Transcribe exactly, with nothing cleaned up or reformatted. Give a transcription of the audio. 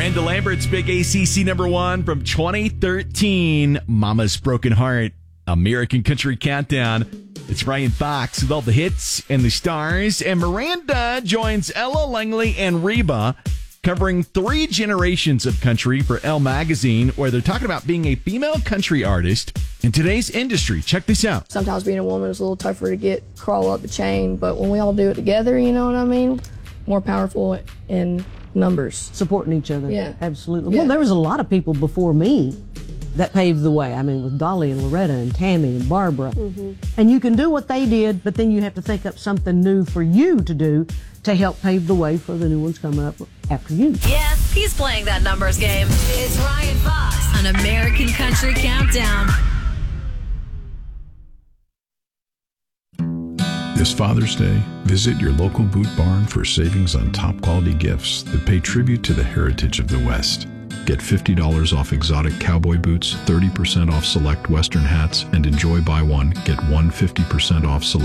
Miranda Lambert's big A C C number one from twenty thirteen, Mama's Broken Heart, American Country Countdown. It's Ryan Fox with all the hits and the stars. And Miranda joins Ella Langley and Reba, covering three generations of country for Elle Magazine, where they're talking about being a female country artist in today's industry. Check this out. Sometimes being a woman is a little tougher to get, crawl up the chain, but when we all do it together, you know what I mean? More powerful in numbers. Supporting each other. Yeah. Absolutely. Yeah. Well, there was a lot of people before me that paved the way. I mean, with Dolly and Loretta and Tammy and Barbara. Mm-hmm. And you can do what they did, but then you have to think up something new for you to do to help pave the way for the new ones coming up after you. Yeah, he's playing that numbers game. It's Ryan Fox on American Country Countdown. This Father's Day, visit your local Boot Barn for savings on top quality gifts that pay tribute to the heritage of the West. Get fifty dollars off exotic cowboy boots, thirty percent off select Western hats, and enjoy buy one, get one fifty percent off select